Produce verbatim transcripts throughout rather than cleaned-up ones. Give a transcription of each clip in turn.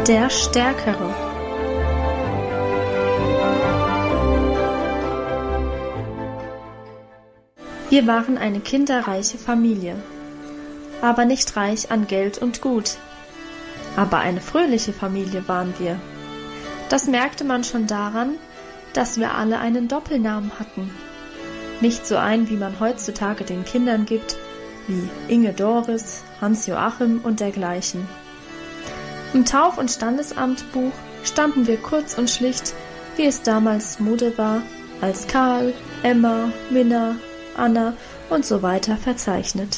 Der Stärkere. Wir waren eine kinderreiche Familie, aber nicht reich an Geld und Gut. Aber eine fröhliche Familie waren wir. Das merkte man schon daran, dass wir alle einen Doppelnamen hatten. Nicht so einen, wie man heutzutage den Kindern gibt, wie Inge Doris, Hans Joachim und dergleichen. Im Tauf- und Standesamtbuch standen wir kurz und schlicht, wie es damals Mode war, als Karl, Emma, Minna, Anna und so weiter verzeichnet.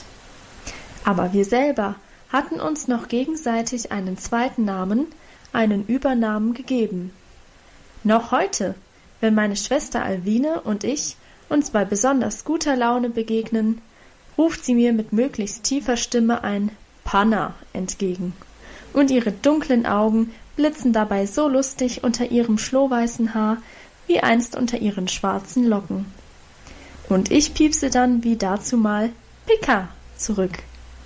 Aber wir selber hatten uns noch gegenseitig einen zweiten Namen, einen Übernamen gegeben. Noch heute, wenn meine Schwester Alwine und ich uns bei besonders guter Laune begegnen, ruft sie mir mit möglichst tiefer Stimme ein Panna entgegen. Und ihre dunklen Augen blitzen dabei so lustig unter ihrem schlohweißen Haar, wie einst unter ihren schwarzen Locken. Und ich piepse dann wie dazumal Pika zurück.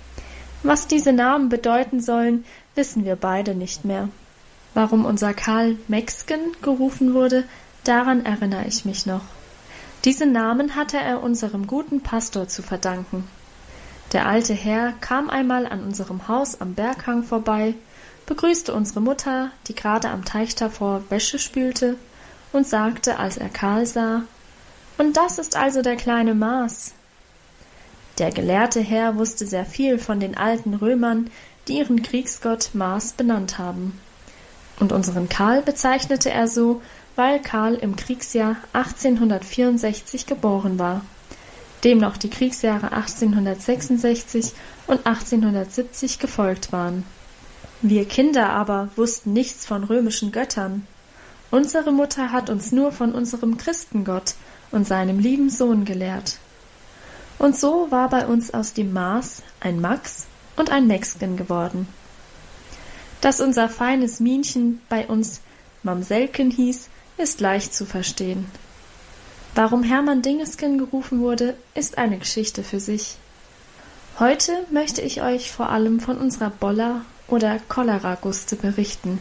Was diese Namen bedeuten sollen, wissen wir beide nicht mehr. Warum unser Karl Mecksken gerufen wurde, daran erinnere ich mich noch. Diese Namen hatte er unserem guten Pastor zu verdanken. Der alte Herr kam einmal an unserem Haus am Berghang vorbei, begrüßte unsere Mutter, die gerade am Teich davor Wäsche spülte, und sagte, als er Karl sah: »Und das ist also der kleine Mars.« Der gelehrte Herr wusste sehr viel von den alten Römern, die ihren Kriegsgott Mars benannt haben. Und unseren Karl bezeichnete er so, weil Karl im Kriegsjahr achtzehnhundertvierundsechzig geboren war, dem noch die Kriegsjahre achtzehnhundertsechsundsechzig und achtzehnhundertsiebzig gefolgt waren. Wir Kinder aber wussten nichts von römischen Göttern. Unsere Mutter hat uns nur von unserem Christengott und seinem lieben Sohn gelehrt. Und so war bei uns aus dem Mars ein Max und ein Mecksken geworden. Dass unser feines Mienchen bei uns Mamsellken hieß, ist leicht zu verstehen. Warum Hermann Dingesken gerufen wurde, ist eine Geschichte für sich. Heute möchte ich euch vor allem von unserer Boller- oder Cholera-Guste berichten.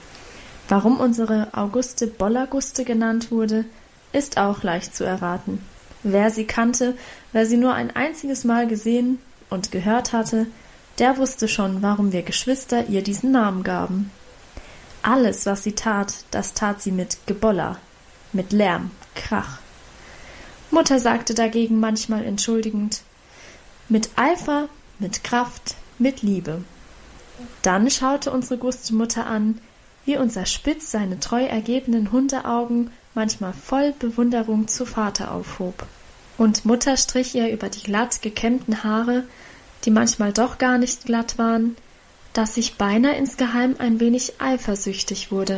Warum unsere Auguste Boller-Guste genannt wurde, ist auch leicht zu erraten. Wer sie kannte, wer sie nur ein einziges Mal gesehen und gehört hatte, der wusste schon, warum wir Geschwister ihr diesen Namen gaben. Alles, was sie tat, das tat sie mit Geboller, mit Lärm, Krach. Mutter sagte dagegen manchmal entschuldigend: mit Eifer, mit Kraft, mit Liebe. Dann schaute unsere Guste Mutter an, wie unser Spitz seine treu ergebenen Hundeaugen manchmal voll Bewunderung zu Vater aufhob. Und Mutter strich ihr über die glatt gekämmten Haare, die manchmal doch gar nicht glatt waren, dass ich beinahe insgeheim ein wenig eifersüchtig wurde.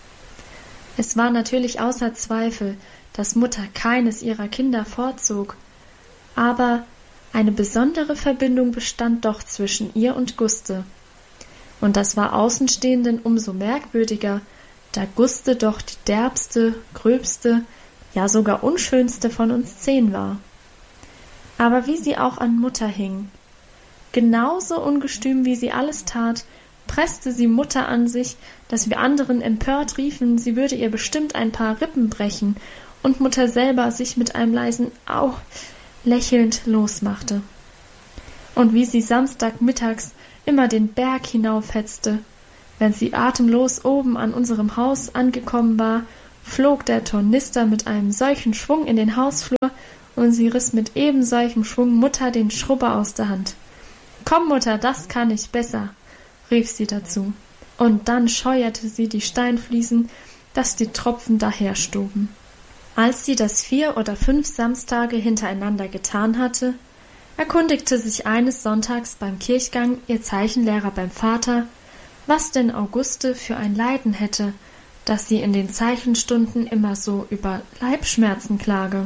Es war natürlich außer Zweifel, dass Mutter keines ihrer Kinder vorzog, aber eine besondere Verbindung bestand doch zwischen ihr und Guste. Und das war Außenstehenden umso merkwürdiger, da Guste doch die derbste, gröbste, ja sogar unschönste von uns zehn war. Aber wie sie auch an Mutter hing, genauso ungestüm wie sie alles tat, presste sie Mutter an sich, dass wir anderen empört riefen, sie würde ihr bestimmt ein paar Rippen brechen, und Mutter selber sich mit einem leisen Au lächelnd losmachte. Und wie sie samstagmittags immer den Berg hinaufhetzte, wenn sie atemlos oben an unserem Haus angekommen war, flog der Tornister mit einem solchen Schwung in den Hausflur, und sie riss mit eben solchem Schwung Mutter den Schrubber aus der Hand. »Komm, Mutter, das kann ich besser«, rief sie dazu, und dann scheuerte sie die Steinfliesen, dass die Tropfen daherstoben. Als sie das vier oder fünf Samstage hintereinander getan hatte, erkundigte sich eines Sonntags beim Kirchgang ihr Zeichenlehrer beim Vater, was denn Auguste für ein Leiden hätte, dass sie in den Zeichenstunden immer so über Leibschmerzen klage.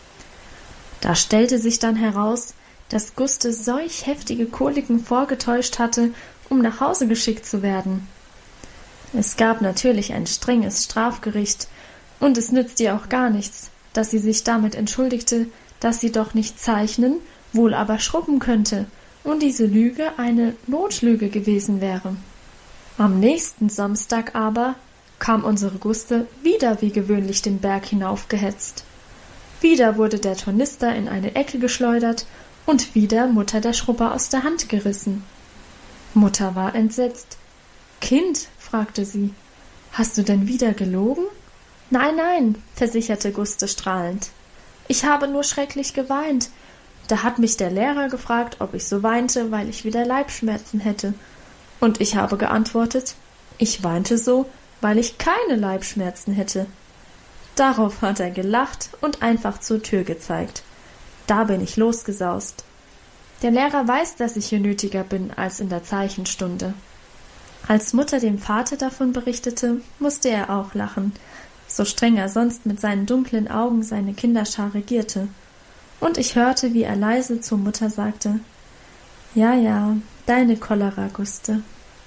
Da stellte sich dann heraus, dass Guste solch heftige Koliken vorgetäuscht hatte, um nach Hause geschickt zu werden. Es gab natürlich ein strenges Strafgericht, und es nützte ihr auch gar nichts, dass sie sich damit entschuldigte, dass sie doch nicht zeichnen, wohl aber schrubben könnte, und diese Lüge eine Notlüge gewesen wäre. Am nächsten Samstag aber kam unsere Guste wieder wie gewöhnlich den Berg hinaufgehetzt. Wieder wurde der Tornister in eine Ecke geschleudert und wieder Mutter der Schrubber aus der Hand gerissen. Mutter war entsetzt. »Kind«, fragte sie, »hast du denn wieder gelogen?« »Nein, nein«, versicherte Guste strahlend. »Ich habe nur schrecklich geweint. Da hat mich der Lehrer gefragt, ob ich so weinte, weil ich wieder Leibschmerzen hätte. Und ich habe geantwortet, ich weinte so, weil ich keine Leibschmerzen hätte.« Darauf hat er gelacht und einfach zur Tür gezeigt. Da bin ich losgesaust. Der Lehrer weiß, dass ich hier nötiger bin als in der Zeichenstunde. Als Mutter dem Vater davon berichtete, musste er auch lachen, so streng er sonst mit seinen dunklen Augen seine Kinderschar regierte. Und ich hörte, wie er leise zur Mutter sagte, »Ja, ja, deine Cholera, Guste.«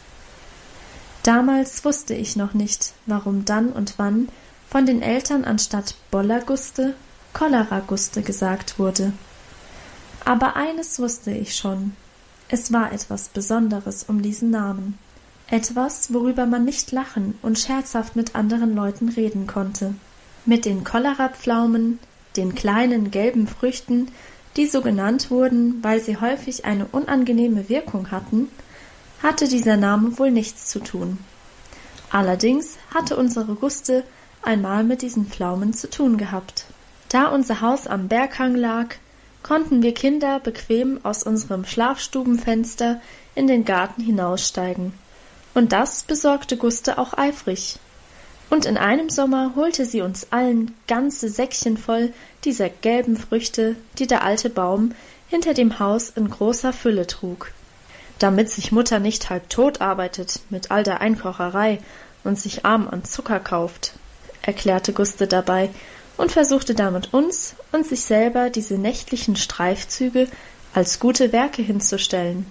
Damals wusste ich noch nicht, warum dann und wann von den Eltern anstatt Boller-Guste Cholera-Guste gesagt wurde. Aber eines wusste ich schon, es war etwas Besonderes um diesen Namen, etwas, worüber man nicht lachen und scherzhaft mit anderen Leuten reden konnte. Mit den Cholera-Pflaumen, den kleinen gelben Früchten, die so genannt wurden, weil sie häufig eine unangenehme Wirkung hatten, hatte dieser Name wohl nichts zu tun. Allerdings hatte unsere Guste einmal mit diesen Pflaumen zu tun gehabt. Da unser Haus am Berghang lag, konnten wir Kinder bequem aus unserem Schlafstubenfenster in den Garten hinaussteigen. Und das besorgte Guste auch eifrig. Und in einem Sommer holte sie uns allen ganze Säckchen voll dieser gelben Früchte, die der alte Baum hinter dem Haus in großer Fülle trug. Damit sich Mutter nicht halb tot arbeitet mit all der Einkocherei und sich arm an Zucker kauft, erklärte Guste dabei und versuchte damit uns und sich selber diese nächtlichen Streifzüge als gute Werke hinzustellen.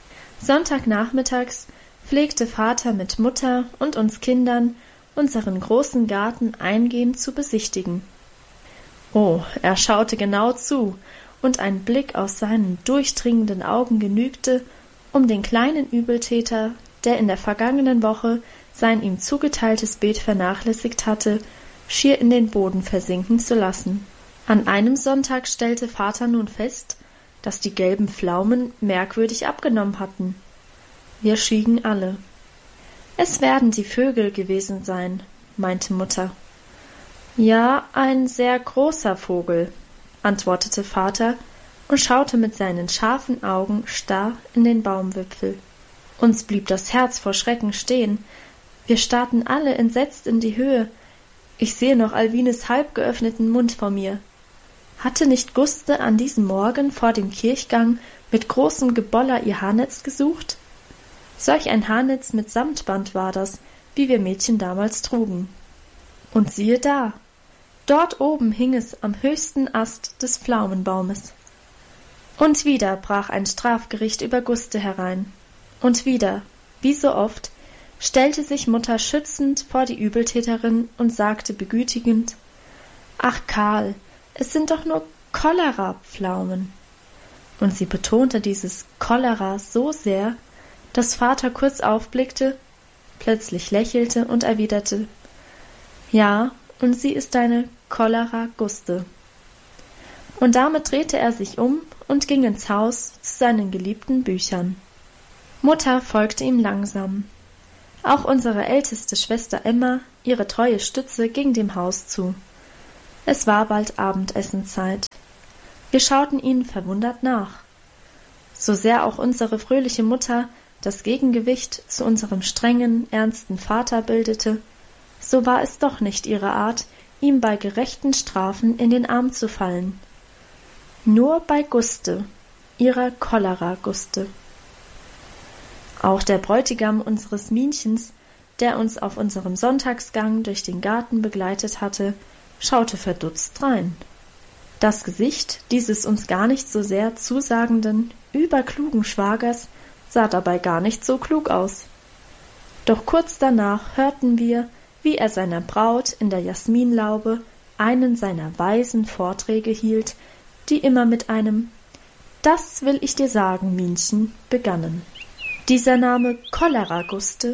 Sonntagnachmittags pflegte Vater mit Mutter und uns Kindern unseren großen Garten eingehend zu besichtigen. Oh, er schaute genau zu, und ein Blick aus seinen durchdringenden Augen genügte, um den kleinen Übeltäter, der in der vergangenen Woche sein ihm zugeteiltes Beet vernachlässigt hatte, schier in den Boden versinken zu lassen. An einem Sonntag stellte Vater nun fest, dass die gelben Pflaumen merkwürdig abgenommen hatten. Wir schwiegen alle. »Es werden die Vögel gewesen sein«, meinte Mutter. »Ja, ein sehr großer Vogel«, antwortete Vater und schaute mit seinen scharfen Augen starr in den Baumwipfel. Uns blieb das Herz vor Schrecken stehen. Wir starrten alle entsetzt in die Höhe. Ich sehe noch Alwines halb geöffneten Mund vor mir. Hatte nicht Guste an diesem Morgen vor dem Kirchgang mit großem Geboller ihr Haarnetz gesucht? Solch ein Haarnetz mit Samtband war das, wie wir Mädchen damals trugen. Und siehe da, dort oben hing es am höchsten Ast des Pflaumenbaumes. Und wieder brach ein Strafgericht über Guste herein. Und wieder, wie so oft, stellte sich Mutter schützend vor die Übeltäterin und sagte begütigend, »Ach Karl, es sind doch nur Cholera-Pflaumen.« Und sie betonte dieses Cholera so sehr, dass Vater kurz aufblickte, plötzlich lächelte und erwiderte, »Ja, und sie ist deine Cholera-Guste.« Und damit drehte er sich um und ging ins Haus zu seinen geliebten Büchern. Mutter folgte ihm langsam. Auch unsere älteste Schwester Emma, ihre treue Stütze, ging dem Haus zu. Es war bald Abendessenzeit. Wir schauten ihnen verwundert nach. So sehr auch unsere fröhliche Mutter das Gegengewicht zu unserem strengen, ernsten Vater bildete, so war es doch nicht ihre Art, ihm bei gerechten Strafen in den Arm zu fallen. Nur bei Guste, ihrer Cholera-Guste. Auch der Bräutigam unseres Minchens, der uns auf unserem Sonntagsgang durch den Garten begleitet hatte, schaute verdutzt drein. Das Gesicht dieses uns gar nicht so sehr zusagenden, überklugen Schwagers sah dabei gar nicht so klug aus. Doch kurz danach hörten wir, wie er seiner Braut in der Jasminlaube einen seiner weisen Vorträge hielt, die immer mit einem »Das will ich dir sagen, Minchen« begannen. Dieser Name Cholera-Guste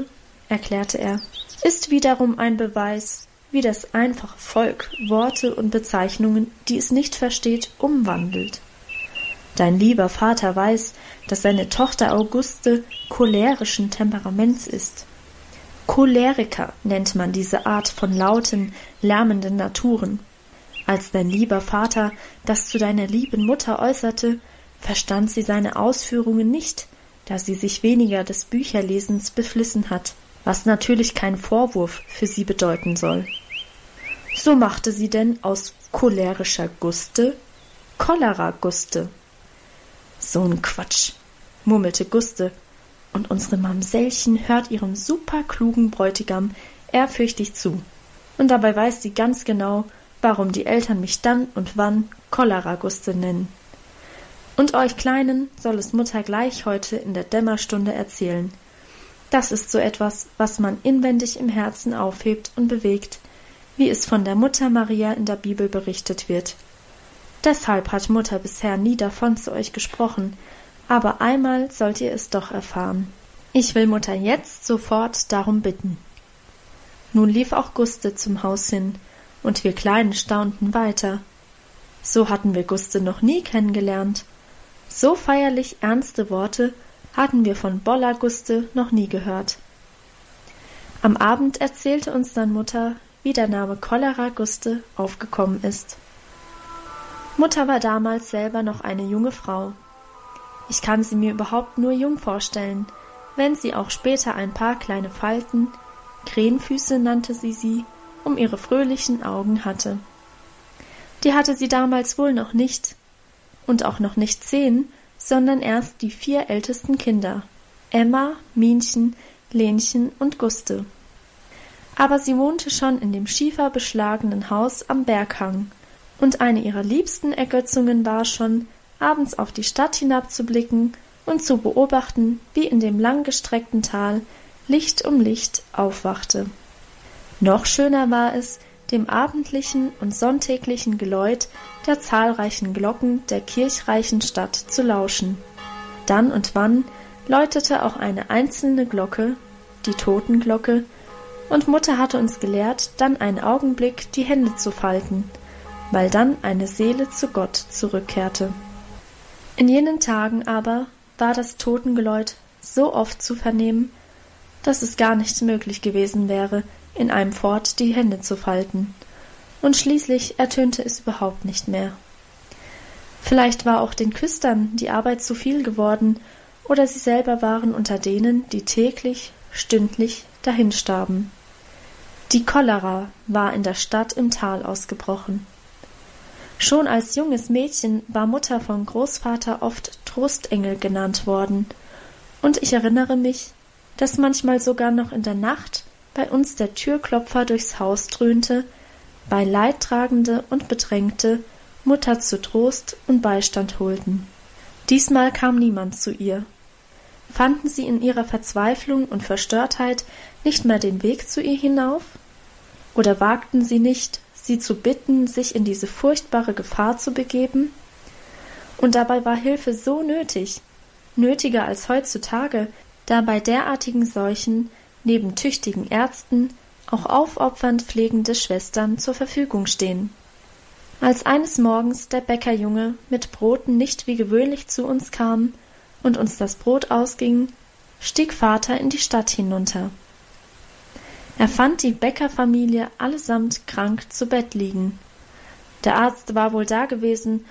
erklärte er, ist wiederum ein Beweis, wie das einfache Volk Worte und Bezeichnungen, die es nicht versteht, umwandelt. Dein lieber Vater weiß, dass seine Tochter Auguste cholerischen Temperaments ist. Choleriker nennt man diese Art von lauten, lärmenden Naturen. Als dein lieber Vater das zu deiner lieben Mutter äußerte, verstand sie seine Ausführungen nicht, da sie sich weniger des Bücherlesens beflissen hat, was natürlich kein Vorwurf für sie bedeuten soll. So machte sie denn aus cholerischer Guste Cholera-Guste. »So’n Quatsch«, murmelte Guste, und unsere Mamsellchen hört ihrem superklugen Bräutigam ehrfürchtig zu. Und dabei weiß sie ganz genau, warum die Eltern mich dann und wann Cholera-Guste nennen. Und euch Kleinen soll es Mutter gleich heute in der Dämmerstunde erzählen. Das ist so etwas, was man inwendig im Herzen aufhebt und bewegt, wie es von der Mutter Maria in der Bibel berichtet wird. Deshalb hat Mutter bisher nie davon zu euch gesprochen, aber einmal sollt ihr es doch erfahren. Ich will Mutter jetzt sofort darum bitten. Nun lief auch Guste zum Haus hin, und wir Kleinen staunten weiter. So hatten wir Guste noch nie kennengelernt. So feierlich ernste Worte hatten wir von Bolla Guste noch nie gehört. Am Abend erzählte uns dann Mutter, wie der Name Cholera Guste aufgekommen ist. Mutter war damals selber noch eine junge Frau. Ich kann sie mir überhaupt nur jung vorstellen, wenn sie auch später ein paar kleine Falten, Krähenfüße nannte sie sie, um ihre fröhlichen Augen hatte. Die hatte sie damals wohl noch nicht, und auch noch nicht zehn, sondern erst die vier ältesten Kinder, Emma, Minchen, Lenchen und Guste. Aber sie wohnte schon in dem schieferbeschlagenen Haus am Berghang, und eine ihrer liebsten Ergötzungen war schon, abends auf die Stadt hinabzublicken und zu beobachten, wie in dem langgestreckten Tal Licht um Licht aufwachte. Noch schöner war es, dem abendlichen und sonntäglichen Geläut der zahlreichen Glocken der kirchreichen Stadt zu lauschen. Dann und wann läutete auch eine einzelne Glocke, die Totenglocke, und Mutter hatte uns gelehrt, dann einen Augenblick die Hände zu falten, weil dann eine Seele zu Gott zurückkehrte. In jenen Tagen aber war das Totengeläut so oft zu vernehmen, dass es gar nicht möglich gewesen wäre, in einem Fort die Hände zu falten, und schließlich ertönte es überhaupt nicht mehr. Vielleicht war auch den Küstern die Arbeit zu viel geworden, oder sie selber waren unter denen, die täglich, stündlich dahinstarben. Die Cholera war in der Stadt im Tal ausgebrochen. Schon als junges Mädchen war Mutter vom Großvater oft Trostengel genannt worden, und ich erinnere mich, dass manchmal sogar noch in der Nacht bei uns der Türklopfer durchs Haus dröhnte, bei Leidtragende und Bedrängte Mutter zu Trost und Beistand holten. Diesmal kam niemand zu ihr. Fanden sie in ihrer Verzweiflung und Verstörtheit nicht mehr den Weg zu ihr hinauf? Oder wagten sie nicht, sie zu bitten, sich in diese furchtbare Gefahr zu begeben? Und dabei war Hilfe so nötig, nötiger als heutzutage, da bei derartigen Seuchen neben tüchtigen Ärzten auch aufopfernd pflegende Schwestern zur Verfügung stehen. Als eines Morgens der Bäckerjunge mit Broten nicht wie gewöhnlich zu uns kam und uns das Brot ausging, stieg Vater in die Stadt hinunter. Er fand die Bäckerfamilie allesamt krank zu Bett liegen. Der Arzt war wohl da gewesen